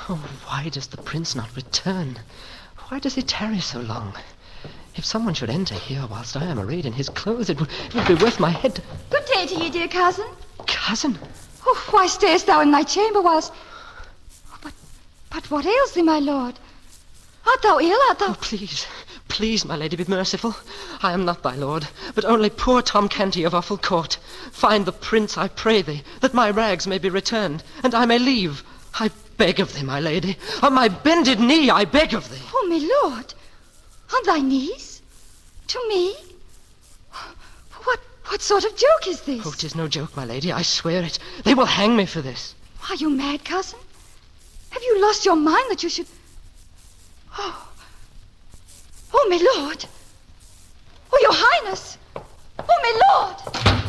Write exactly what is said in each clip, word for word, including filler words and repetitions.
Oh, why does the prince not return? Why does he tarry so long? If someone should enter here whilst I am arrayed in his clothes, it would, it would be worth my head to... Good day to you, dear cousin. Cousin? Oh, why stayest thou in thy chamber whilst... Oh, but, but what ails thee, my lord? Art thou ill? Art thou... Oh, please, please, my lady, be merciful. I am not thy lord, but only poor Tom Canty of Offal Court. Find the prince, I pray thee, that my rags may be returned, and I may leave. I beg of thee, my lady. On my bended knee, I beg of thee. Oh, my lord. On thy knees? To me? What what sort of joke is this? Oh, 'tis no joke, my lady, I swear it. They will hang me for this. Are you mad, cousin? Have you lost your mind that you should... Oh. Oh, my lord. Oh, your highness. Oh, my lord.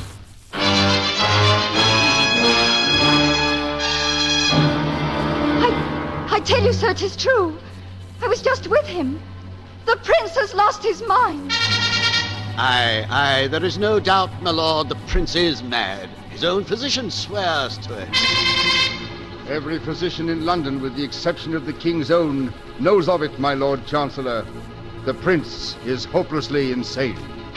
I, I tell you, sir, 'tis true. I was just with him. The prince has lost his mind. Aye, aye, there is no doubt, my lord, the prince is mad. His own physician swears to it. Every physician in London, with the exception of the king's own, knows of it, my lord chancellor. The prince is hopelessly insane.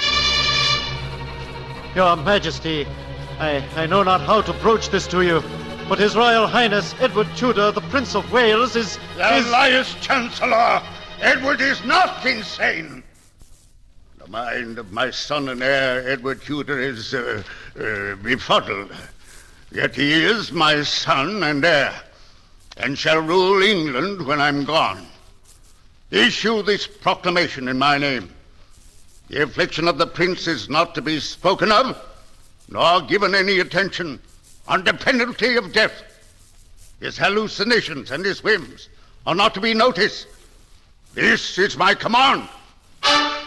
Your Majesty, I, I know not how to broach this to you, but His Royal Highness Edward Tudor, the Prince of Wales, is... Thou is... liest, Chancellor! Edward is not insane! The mind of my son and heir, Edward Tudor, is uh, uh, befuddled. Yet he is my son and heir, and shall rule England when I'm gone. Issue this proclamation in my name. The affliction of the prince is not to be spoken of, nor given any attention, under penalty of death. His hallucinations and his whims are not to be noticed. This is my command.